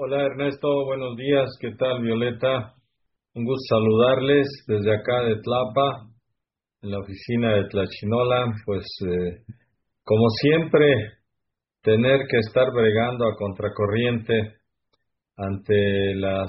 Hola Ernesto, buenos días. ¿Qué tal Violeta? Un gusto saludarles desde acá de Tlapa, en la oficina de Tlachinola. Como siempre, tener que estar bregando a contracorriente ante las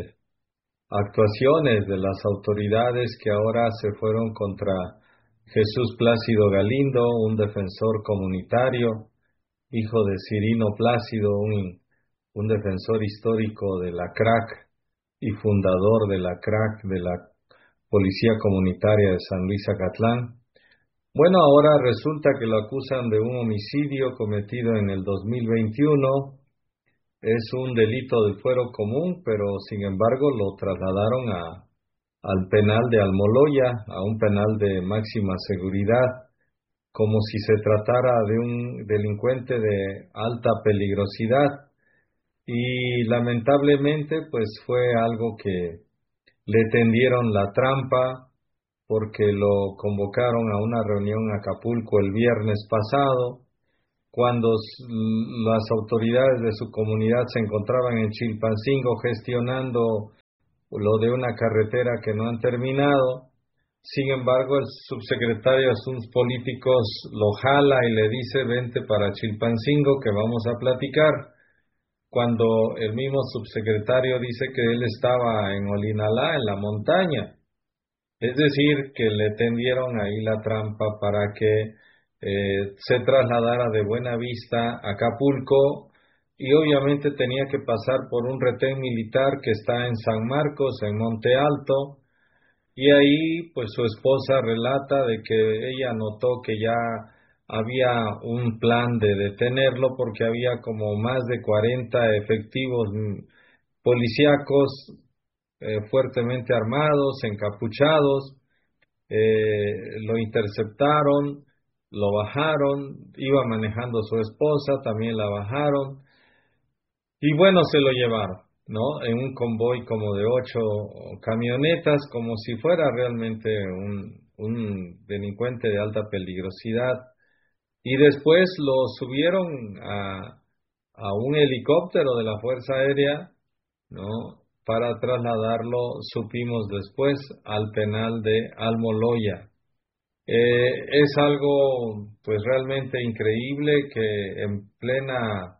actuaciones de las autoridades que ahora se fueron contra Jesús Plácido Galindo, un defensor comunitario, hijo de Cirino Plácido, un defensor histórico de la CRAC y fundador de la CRAC, de la Policía Comunitaria de San Luis Acatlán. Bueno, ahora resulta que lo acusan de un homicidio cometido en el 2021. Es un delito del fuero común, pero sin embargo lo trasladaron al penal de Almoloya, a un penal de máxima seguridad, como si se tratara de un delincuente de alta peligrosidad. Y lamentablemente, pues fue algo que le tendieron la trampa porque lo convocaron a una reunión en Acapulco el viernes pasado, cuando las autoridades de su comunidad se encontraban en Chilpancingo gestionando lo de una carretera que no han terminado. Sin embargo, el subsecretario de Asuntos Políticos lo jala y le dice: vente para Chilpancingo que vamos a platicar, cuando el mismo subsecretario dice que él estaba en Olinalá, en la montaña. Es decir, que le tendieron ahí la trampa para que se trasladara de Buenavista a Acapulco, y obviamente tenía que pasar por un retén militar que está en San Marcos, en Monte Alto, y ahí pues su esposa relata de que ella notó que ya había un plan de detenerlo porque había como más de 40 efectivos policíacos fuertemente armados, encapuchados. Lo interceptaron, lo bajaron, iba manejando su esposa, también la bajaron, y bueno, se lo llevaron, ¿no? En un convoy como de 8 camionetas, como si fuera realmente un delincuente de alta peligrosidad. Y después lo subieron a un helicóptero de la Fuerza Aérea, ¿no? Para trasladarlo, supimos después, al penal de Almoloya. Es algo pues realmente increíble que en plena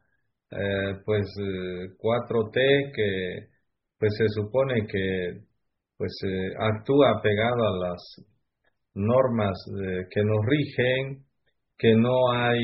4T, que pues se supone que actúa pegado a las normas que nos rigen, que no hay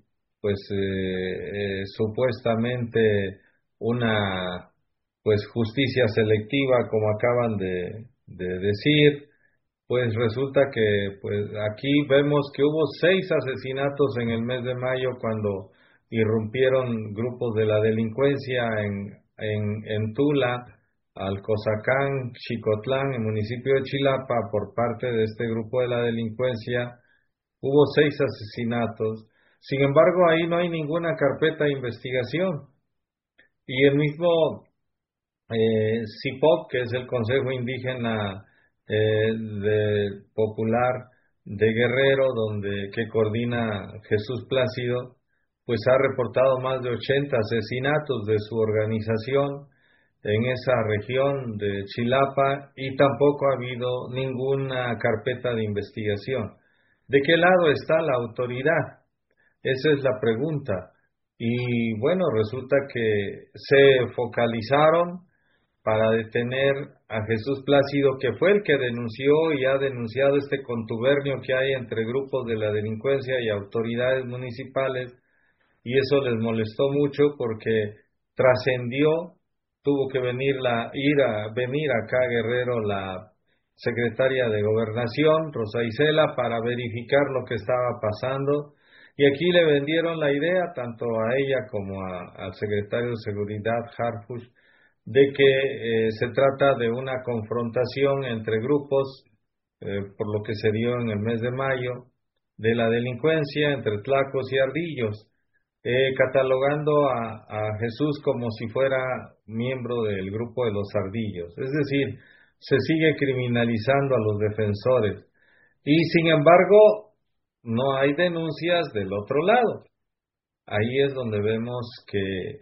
supuestamente una justicia selectiva como acaban de decir. Pues resulta que aquí vemos que hubo 6 asesinatos en el mes de mayo, cuando irrumpieron grupos de la delincuencia en Tula, Alcozacán, Xicotlán, en el municipio de Chilapa. Por parte de este grupo de la delincuencia hubo 6 asesinatos. Sin embargo, ahí no hay ninguna carpeta de investigación. Y el mismo CIPOC, que es el Consejo Indígena Popular de Guerrero, que coordina Jesús Plácido, pues ha reportado más de 80 asesinatos de su organización en esa región de Chilapa, y tampoco ha habido ninguna carpeta de investigación. ¿De qué lado está la autoridad? Esa es la pregunta. Y bueno, resulta que se focalizaron para detener a Jesús Plácido, que fue el que denunció y ha denunciado este contubernio que hay entre grupos de la delincuencia y autoridades municipales, y eso les molestó mucho porque trascendió. Tuvo que venir acá a Guerrero la secretaria de Gobernación, Rosa Isela, para verificar lo que estaba pasando. Y aquí le vendieron la idea, tanto a ella como al secretario de Seguridad, Harfush, de que se trata de una confrontación entre grupos, por lo que se dio en el mes de mayo, de la delincuencia entre tlacos y ardillos, catalogando a Jesús como si fuera miembro del grupo de los ardillos. Es decir, se sigue criminalizando a los defensores. Y sin embargo, no hay denuncias del otro lado. Ahí es donde vemos que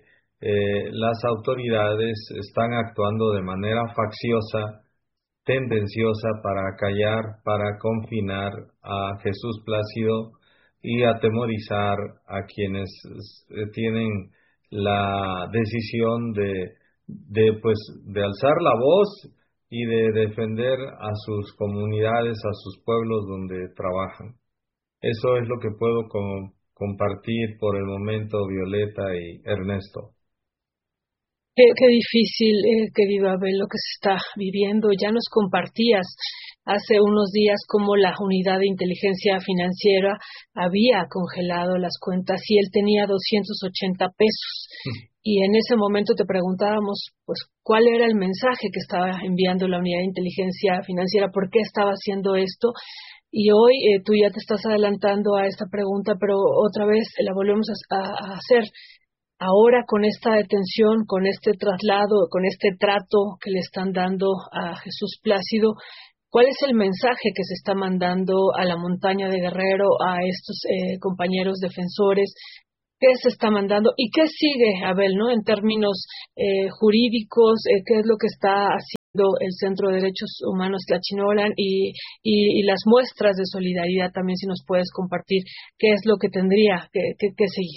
las autoridades están actuando de manera facciosa, tendenciosa para acallar, para confinar a Jesús Plácido y atemorizar a quienes tienen la decisión pues, de alzar la voz y de defender a sus comunidades, a sus pueblos donde trabajan. Eso es lo que puedo compartir por el momento, Violeta y Ernesto. Qué difícil, querido Abel, lo que se está viviendo. Ya nos compartías hace unos días cómo la unidad de inteligencia financiera había congelado las cuentas y él tenía 280 pesos. Y en ese momento te preguntábamos, pues, ¿cuál era el mensaje que estaba enviando la unidad de inteligencia financiera? ¿Por qué estaba haciendo esto? Y hoy tú ya te estás adelantando a esta pregunta, pero otra vez la volvemos a hacer. Ahora con esta detención, con este traslado, con este trato que le están dando a Jesús Plácido, ¿cuál es el mensaje que se está mandando a la montaña de Guerrero, a estos compañeros defensores? ¿Qué se está mandando? ¿Y qué sigue, Abel, no? En términos jurídicos, ¿qué es lo que está haciendo el Centro de Derechos Humanos Tlachinolan y las muestras de solidaridad también, si nos puedes compartir, qué es lo que tendría que seguir?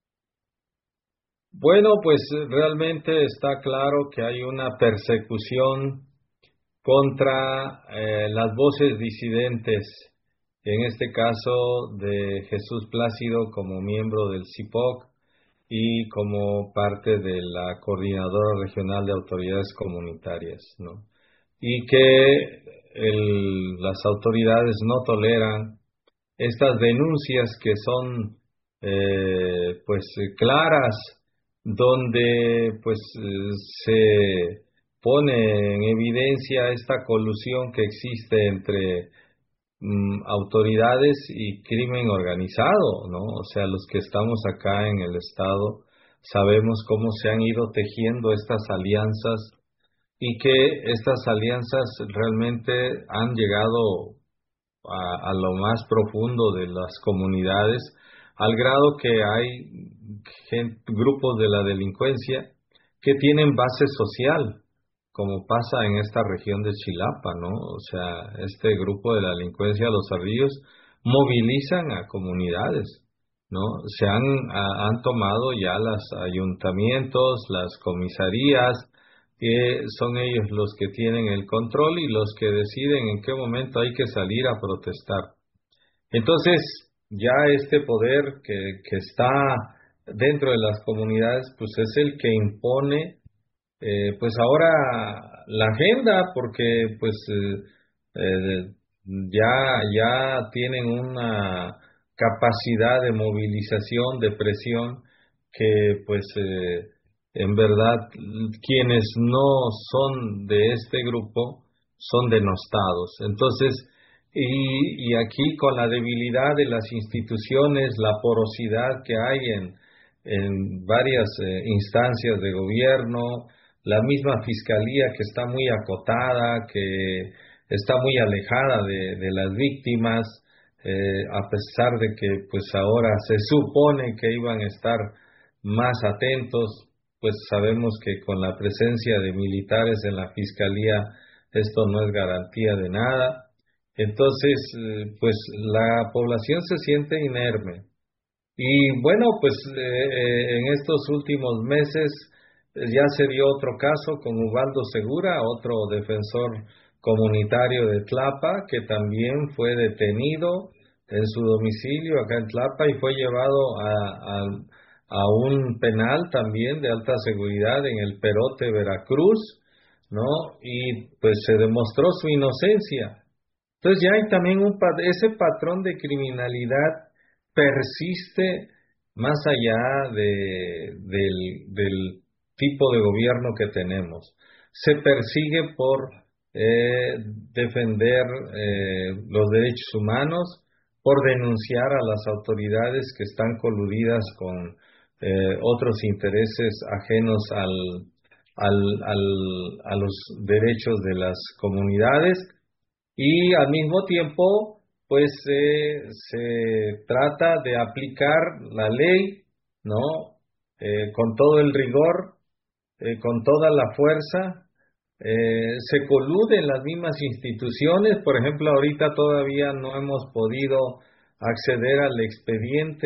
Bueno, pues realmente está claro que hay una persecución contra las voces disidentes, en este caso de Jesús Plácido como miembro del CIPOC y como parte de la Coordinadora Regional de Autoridades Comunitarias, ¿no? Y que las autoridades no toleran estas denuncias que son pues claras, donde pues se pone en evidencia esta colusión que existe entre autoridades y crimen organizado, ¿no? O sea, los que estamos acá en el estado sabemos cómo se han ido tejiendo estas alianzas y que estas alianzas realmente han llegado a lo más profundo de las comunidades, al grado que hay grupos de la delincuencia que tienen base social, como pasa en esta región de Chilapa, ¿no? O sea, este grupo de la delincuencia, los ardillos, movilizan a comunidades, ¿no? Han tomado ya los ayuntamientos, las comisarías, que son ellos los que tienen el control y los que deciden en qué momento hay que salir a protestar. Entonces, ya este poder que está dentro de las comunidades, pues es el que impone, pues ahora la agenda, porque pues ya tienen una capacidad de movilización, de presión, que pues en verdad quienes no son de este grupo son denostados. Entonces, y aquí con la debilidad de las instituciones, la porosidad que hay en varias instancias de gobierno, la misma fiscalía que está muy acotada, que está muy alejada de las víctimas, a pesar de que pues ahora se supone que iban a estar más atentos, pues sabemos que con la presencia de militares en la fiscalía esto no es garantía de nada. Entonces, pues la población se siente inerme. Y bueno, pues en estos últimos meses ya se dio otro caso con Ubaldo Segura, otro defensor comunitario de Tlapa, que también fue detenido en su domicilio acá en Tlapa y fue llevado a un penal también de alta seguridad en el Perote, Veracruz, ¿no? Y pues se demostró su inocencia. Entonces ya hay también ese patrón de criminalidad persiste más allá del tipo de gobierno que tenemos. Se persigue por defender los derechos humanos, por denunciar a las autoridades que están coludidas con otros intereses ajenos a los derechos de las comunidades y al mismo tiempo, pues se trata de aplicar la ley, ¿no? con todo el rigor, con toda la fuerza. Se coluden las mismas instituciones. Por ejemplo, ahorita todavía no hemos podido acceder al expediente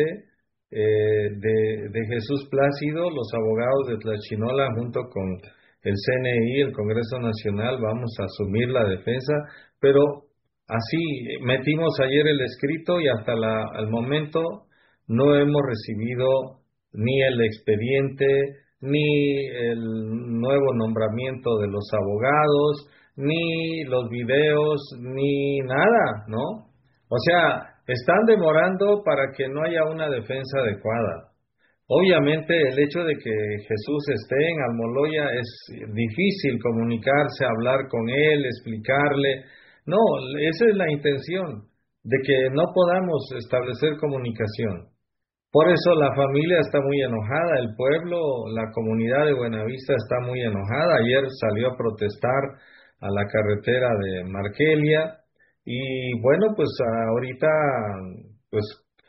de Jesús Plácido. Los abogados de Tlachinola junto con el CNI, el Congreso Nacional, vamos a asumir la defensa, pero así metimos ayer el escrito y hasta el momento no hemos recibido ni el expediente, ni el nuevo nombramiento de los abogados, ni los videos, ni nada, ¿no? O sea, están demorando para que no haya una defensa adecuada. Obviamente el hecho de que Jesús esté en Almoloya es difícil comunicarse, hablar con él, explicarle. No, esa es la intención, de que no podamos establecer comunicación. Por eso la familia está muy enojada, el pueblo, la comunidad de Buenavista está muy enojada. Ayer salió a protestar a la carretera de Markelia y bueno, pues ahorita, pues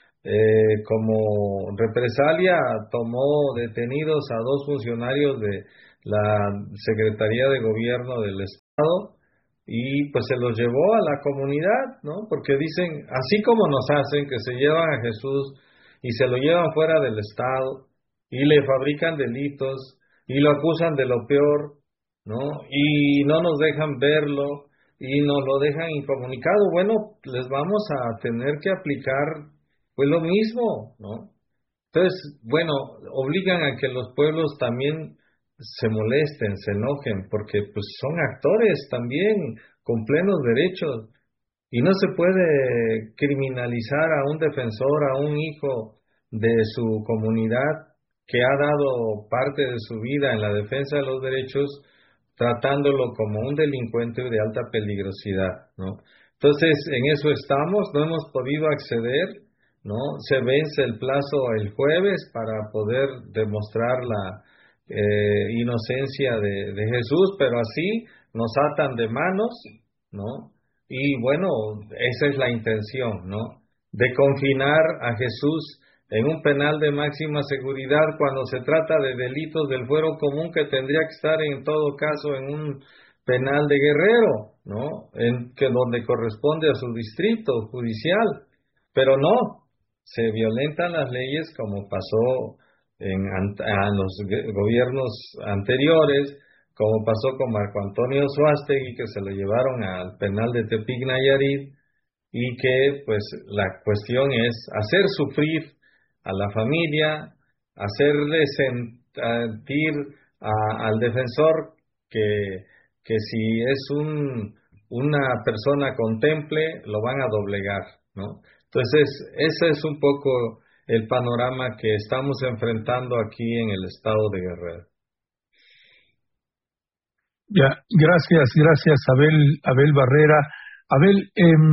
como represalia tomó detenidos a dos funcionarios de la Secretaría de Gobierno del Estado y pues se los llevó a la comunidad, ¿no? Porque dicen, así como nos hacen, que se llevan a Jesús y se lo llevan fuera del Estado y le fabrican delitos y lo acusan de lo peor, ¿no? Y no nos dejan verlo y nos lo dejan incomunicado. Bueno, les vamos a tener que aplicar pues lo mismo, ¿no? Entonces, bueno, obligan a que los pueblos también se molesten, se enojen, porque pues son actores también con plenos derechos. Y no se puede criminalizar a un defensor, a un hijo de su comunidad que ha dado parte de su vida en la defensa de los derechos, tratándolo como un delincuente de alta peligrosidad, ¿no? Entonces, en eso estamos, no hemos podido acceder, ¿no? Se vence el plazo el jueves para poder demostrar la inocencia de Jesús, pero así nos atan de manos, ¿no? Y bueno, esa es la intención, ¿no? De confinar a Jesús en un penal de máxima seguridad cuando se trata de delitos del fuero común que tendría que estar en todo caso en un penal de Guerrero, ¿no? Que donde corresponde a su distrito judicial. Pero no, se violentan las leyes como pasó a los gobiernos anteriores, como pasó con Marco Antonio Suástegui, que se lo llevaron al penal de Tepic Nayarit, y que pues la cuestión es hacer sufrir a la familia, hacerle sentir al defensor que si es una persona contemple, lo van a doblegar, ¿no? Entonces, ese es un poco el panorama que estamos enfrentando aquí en el estado de Guerrero. Ya, gracias, Abel Barrera. Abel,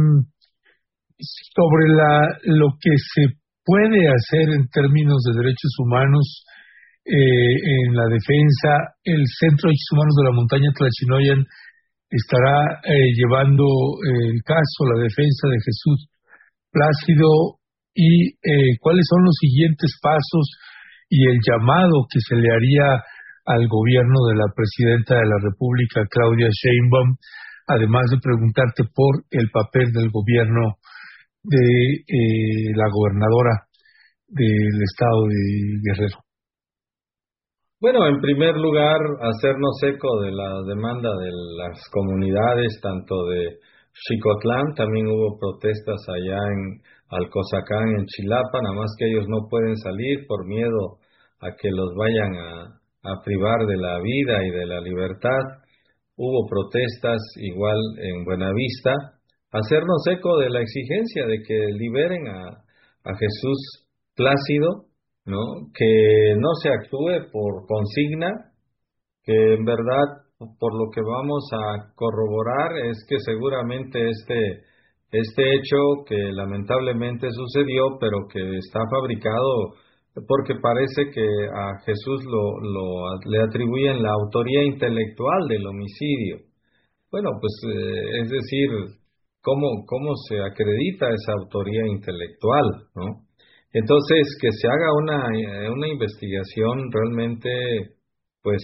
sobre lo que se puede hacer en términos de derechos humanos en la defensa, el Centro de Derechos Humanos de la Montaña Tlachinoyan estará llevando el caso, la defensa de Jesús Plácido y cuáles son los siguientes pasos y el llamado que se le haría al gobierno de la presidenta de la República, Claudia Sheinbaum, además de preguntarte por el papel del gobierno de la gobernadora del estado de Guerrero. Bueno, en primer lugar, hacernos eco de la demanda de las comunidades, tanto de Xicotlán, también hubo protestas allá en Alcozacán, en Chilapa, nada más que ellos no pueden salir por miedo a que los vayan a privar de la vida y de la libertad. Hubo protestas igual en Buenavista, hacernos eco de la exigencia de que liberen a Jesús Plácido, ¿no? Que no se actúe por consigna, que en verdad, por lo que vamos a corroborar, es que seguramente este hecho que lamentablemente sucedió, pero que está fabricado, porque parece que a Jesús le atribuyen la autoría intelectual del homicidio. Bueno, pues es decir, ¿cómo se acredita esa autoría intelectual, ¿no? Entonces, que se haga una investigación realmente, pues,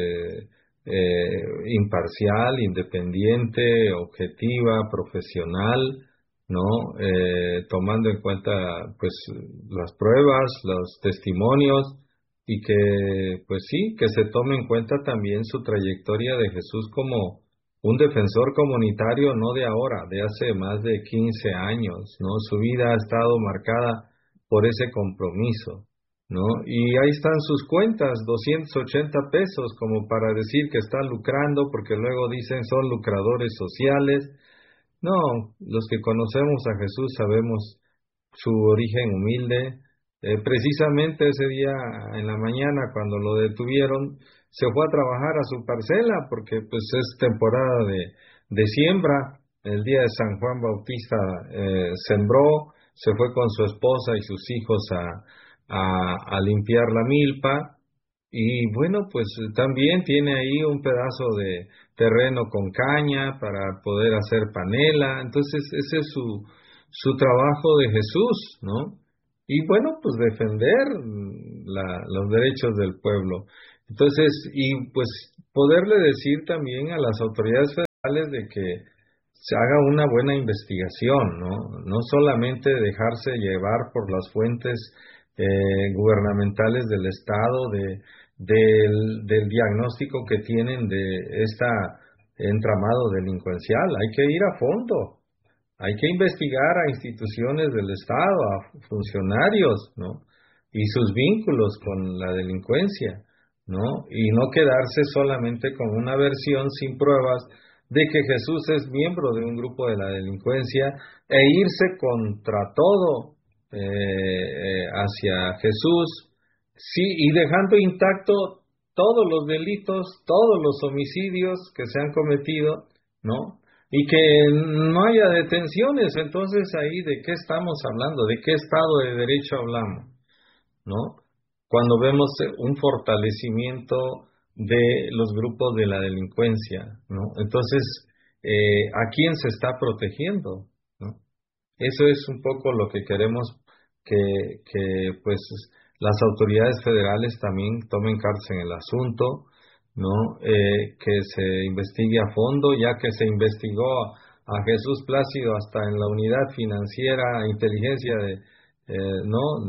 imparcial, independiente, objetiva, profesional, ¿no? Tomando en cuenta, pues, las pruebas, los testimonios, y que, pues sí, que se tome en cuenta también su trayectoria de Jesús como un defensor comunitario, no de ahora, de hace más de 15 años, ¿no? Su vida ha estado marcada por ese compromiso, ¿no? Y ahí están sus cuentas, 280 pesos, como para decir que está lucrando, porque luego dicen son lucradores sociales. No, los que conocemos a Jesús sabemos su origen humilde. Precisamente ese día en la mañana, cuando lo detuvieron, se fue a trabajar a su parcela, porque pues es temporada de siembra. El día de San Juan Bautista sembró, se fue con su esposa y sus hijos a limpiar la milpa. Y bueno, pues también tiene ahí un pedazo de terreno con caña para poder hacer panela. Entonces, ese es su trabajo de Jesús, ¿no? Y bueno, pues defender los derechos del pueblo. Entonces, y pues poderle decir también a las autoridades federales de que se haga una buena investigación, ¿no? No solamente dejarse llevar por las fuentes gubernamentales del Estado, del diagnóstico que tienen de este entramado delincuencial. Hay que ir a fondo, hay que investigar a instituciones del Estado, a funcionarios, ¿no? Y sus vínculos con la delincuencia, ¿no? Y no quedarse solamente con una versión sin pruebas de que Jesús es miembro de un grupo de la delincuencia e irse contra todo hacia Jesús, sí, y dejando intacto todos los delitos, todos los homicidios que se han cometido, ¿no? Y que no haya detenciones. Entonces ahí de qué estamos hablando, de qué Estado de Derecho hablamos, ¿no? Cuando vemos un fortalecimiento de los grupos de la delincuencia, ¿no? Entonces, ¿a quién se está protegiendo? ¿No? Eso es un poco lo que queremos pues las autoridades federales también tomen cartas en el asunto, ¿no? Que se investigue a fondo, ya que se investigó a Jesús Plácido hasta en la unidad financiera, inteligencia ¿no?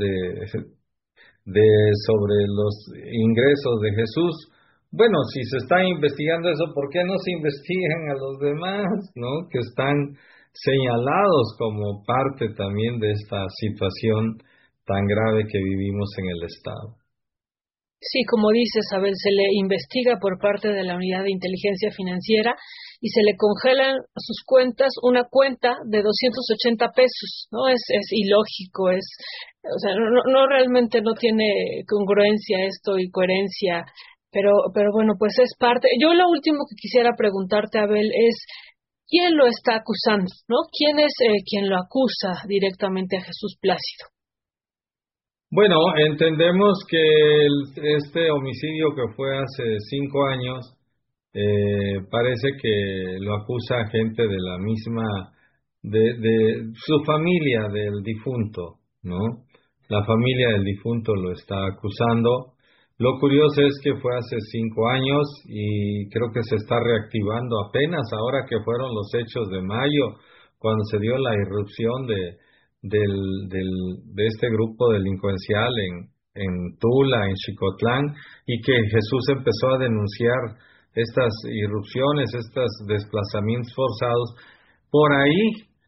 Sobre los ingresos de Jesús. Bueno, si se está investigando eso, ¿por qué no se investigan a los demás, ¿no? Que están señalados como parte también de esta situación tan grave que vivimos en el Estado. Sí, como dices, Abel, se le investiga por parte de la Unidad de Inteligencia Financiera y se le congelan sus cuentas, una cuenta de 280 pesos, ¿no? Es ilógico, o sea, no realmente no tiene congruencia esto y coherencia, pero bueno, pues es parte. Yo lo último que quisiera preguntarte, Abel, es ¿quién lo está acusando, no? ¿Quién es quien lo acusa directamente a Jesús Plácido? Bueno, entendemos que este homicidio que fue hace 5 años, parece que lo acusa gente de la misma, de su familia del difunto, ¿no? La familia del difunto lo está acusando. Lo curioso es que fue hace 5 años y creo que se está reactivando apenas ahora que fueron los hechos de mayo, cuando se dio la irrupción de este grupo delincuencial en Tula, en Xicotlán, y que Jesús empezó a denunciar estas irrupciones, estos desplazamientos forzados. Por ahí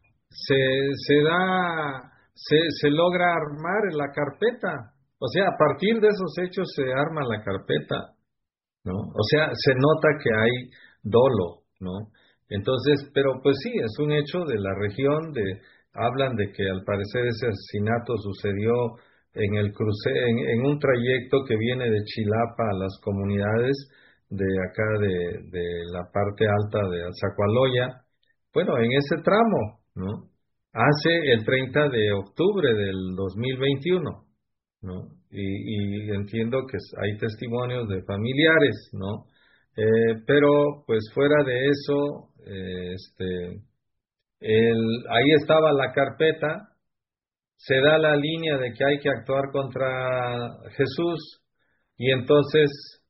se logra armar la carpeta. O sea, a partir de esos hechos se arma la carpeta, ¿no? O sea, se nota que hay dolo, ¿no? Entonces, pero pues sí, es un hecho de la región, hablan de que al parecer ese asesinato sucedió en el cruce, en un trayecto que viene de Chilapa a las comunidades de acá de la parte alta de Azacualoya. Bueno, en ese tramo, ¿no? Hace el 30 de octubre del 2021, ¿no? Y entiendo que hay testimonios de familiares, ¿no? Pero pues fuera de eso, ahí estaba la carpeta, se da la línea de que hay que actuar contra Jesús y entonces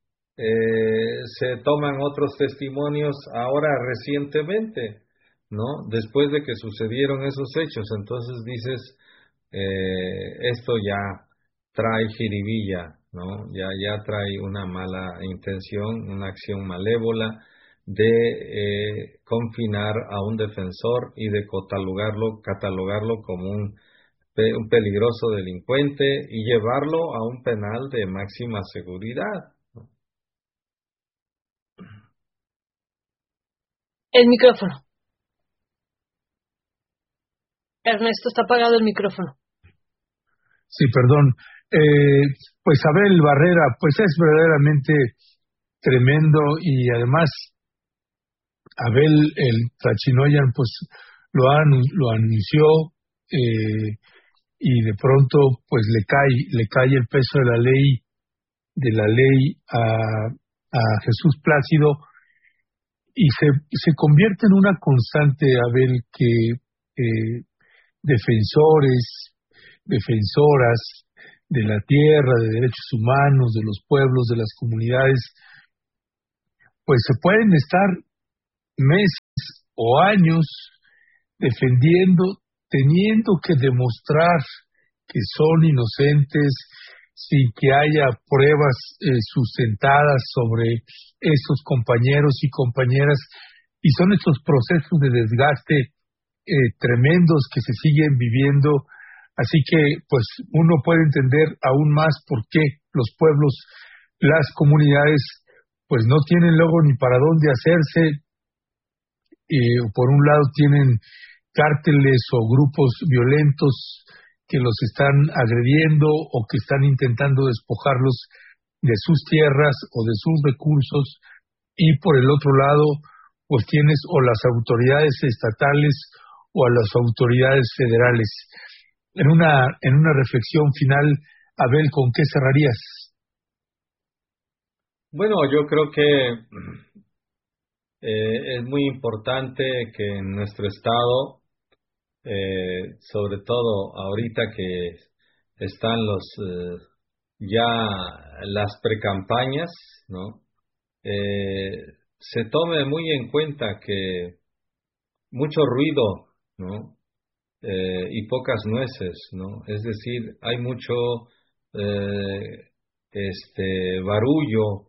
se toman otros testimonios ahora recientemente, ¿no? Después de que sucedieron esos hechos, entonces dices, esto ya trae jiribilla, ¿no? Ya trae una mala intención, una acción malévola de confinar a un defensor y de catalogarlo como un peligroso delincuente y llevarlo a un penal de máxima seguridad. El micrófono. Ernesto, está apagado el micrófono. Sí, perdón. Pues Abel Barrera, pues es verdaderamente tremendo y además Abel el Tlachinoyan pues lo anunció y de pronto pues le cae el peso de la ley a Jesús Plácido y se convierte en una constante, Abel, que defensoras de la tierra, de derechos humanos, de los pueblos, de las comunidades, pues se pueden estar meses o años defendiendo, teniendo que demostrar que son inocentes sin que haya pruebas sustentadas sobre esos compañeros y compañeras, y son estos procesos de desgaste tremendos que se siguen viviendo. Así que pues uno puede entender aún más por qué los pueblos, las comunidades pues no tienen luego ni para dónde hacerse. Por un lado tienen cárteles o grupos violentos que los están agrediendo o que están intentando despojarlos de sus tierras o de sus recursos, y por el otro lado pues tienes o las autoridades estatales o a las autoridades federales. En una reflexión final, Abel, ¿con qué cerrarías? Bueno, yo creo que es muy importante que en nuestro estado, sobre todo ahorita que están ya las precampañas, ¿no? Se tome muy en cuenta que mucho ruido, ¿no? Y pocas nueces, ¿no? Es decir, hay mucho barullo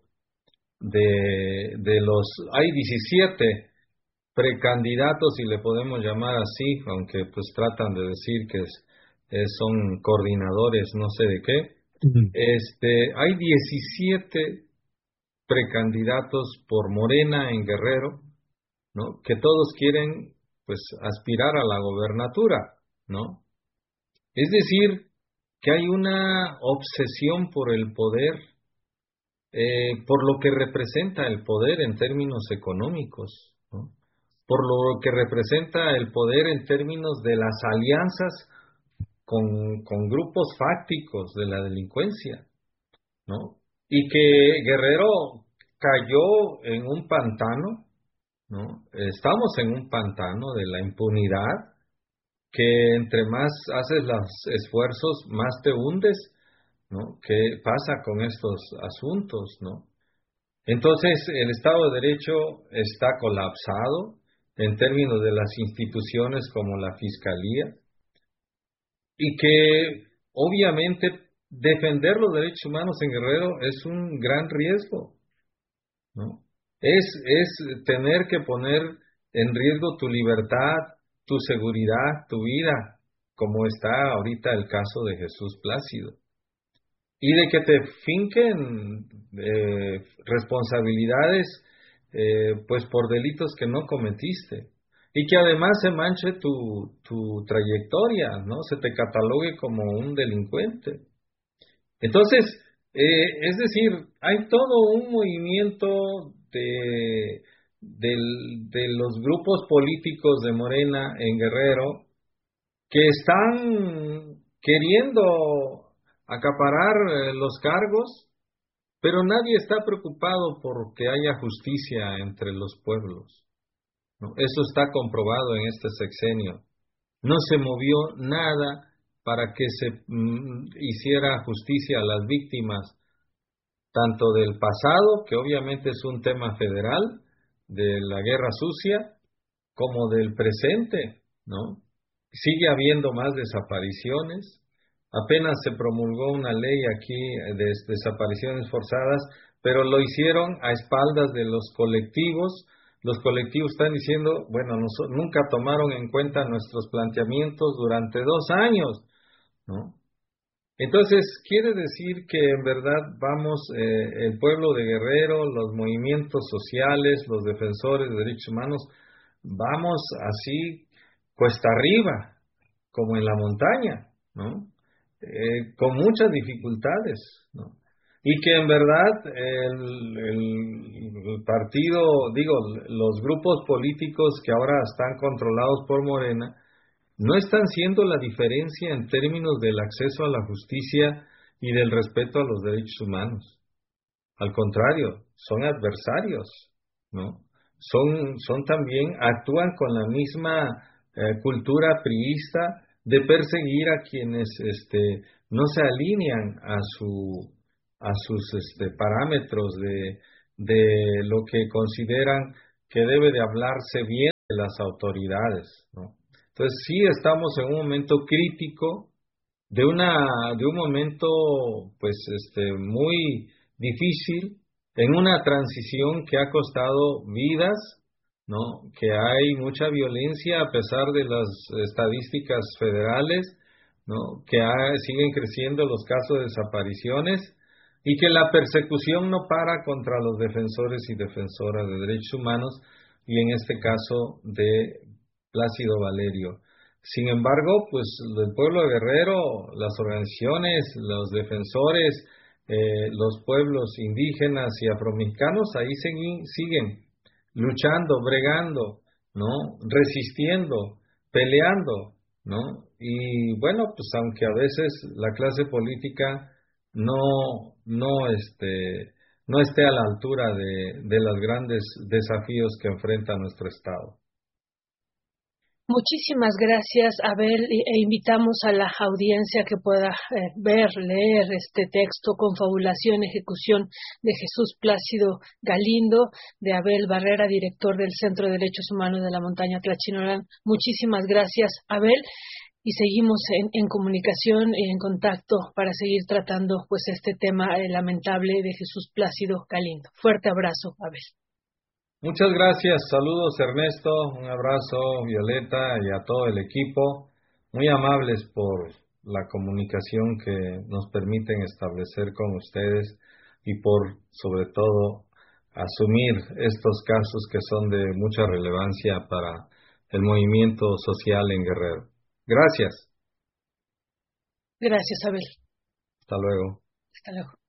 hay 17 precandidatos, si le podemos llamar así, aunque pues tratan de decir que son coordinadores, no sé de qué. Hay 17 precandidatos por Morena en Guerrero, ¿no? Que todos quieren pues aspirar a la gobernatura, ¿no? Es decir, que hay una obsesión por el poder, por lo que representa el poder en términos económicos, ¿no? Por lo que representa el poder en términos de las alianzas con grupos fácticos de la delincuencia, ¿no? Y que Guerrero cayó en un pantano, ¿no? Estamos en un pantano de la impunidad, que entre más haces los esfuerzos, más te hundes, ¿no? ¿Qué pasa con estos asuntos, no? Entonces, el Estado de Derecho está colapsado en términos de las instituciones como la Fiscalía, y que obviamente defender los derechos humanos en Guerrero es un gran riesgo, ¿no? Es tener que poner en riesgo tu libertad, tu seguridad, tu vida, como está ahorita el caso de Jesús Plácido. Y de que te finquen responsabilidades pues por delitos que no cometiste. Y que además se manche tu trayectoria, ¿no? Se te catalogue como un delincuente. Entonces, es decir, hay todo un movimiento de los grupos políticos de Morena en Guerrero que están queriendo acaparar los cargos, pero nadie está preocupado por que haya justicia entre los pueblos, ¿no? Eso está comprobado en este sexenio. No se movió nada para que se hiciera justicia a las víctimas, tanto del pasado, que obviamente es un tema federal, de la guerra sucia, como del presente, ¿no? Sigue habiendo más desapariciones. Apenas se promulgó una ley aquí de desapariciones forzadas, pero lo hicieron a espaldas de los colectivos. Los colectivos están diciendo, bueno, nunca tomaron en cuenta nuestros planteamientos durante 2 años, ¿no? Entonces, quiere decir que en verdad vamos, el pueblo de Guerrero, los movimientos sociales, los defensores de derechos humanos, vamos así cuesta arriba, como en la montaña, ¿no? Con muchas dificultades, ¿no? Y que en verdad el partido, digo, los grupos políticos que ahora están controlados por Morena, no están siendo la diferencia en términos del acceso a la justicia y del respeto a los derechos humanos. Al contrario, son adversarios, ¿no? Son también, actúan con la misma cultura priista de perseguir a quienes no se alinean a sus parámetros de lo que consideran que debe de hablarse bien de las autoridades, ¿no? Entonces sí estamos en un momento crítico de un momento pues muy difícil, en una transición que ha costado vidas, ¿no? Que hay mucha violencia a pesar de las estadísticas federales, ¿no? Que siguen creciendo los casos de desapariciones y que la persecución no para contra los defensores y defensoras de derechos humanos, y en este caso de Plácido Valerio. Sin embargo, pues el pueblo de Guerrero, las organizaciones, los defensores, los pueblos indígenas y afromexicanos ahí siguen luchando, bregando, ¿no? Resistiendo, peleando, ¿no? Y bueno, pues aunque a veces la clase política no esté a la altura de los grandes desafíos que enfrenta nuestro Estado. Muchísimas gracias, Abel, e invitamos a la audiencia que pueda leer este texto, Confabulación, Ejecución de Jesús Plácido Galindo, de Abel Barrera, director del Centro de Derechos Humanos de la Montaña Tlachinolán. Muchísimas gracias, Abel, y seguimos en comunicación y en contacto para seguir tratando pues este tema lamentable de Jesús Plácido Galindo. Fuerte abrazo, Abel. Muchas gracias, saludos Ernesto, un abrazo Violeta y a todo el equipo, muy amables por la comunicación que nos permiten establecer con ustedes y por sobre todo asumir estos casos que son de mucha relevancia para el movimiento social en Guerrero. Gracias. Gracias, Abel. Hasta luego. Hasta luego.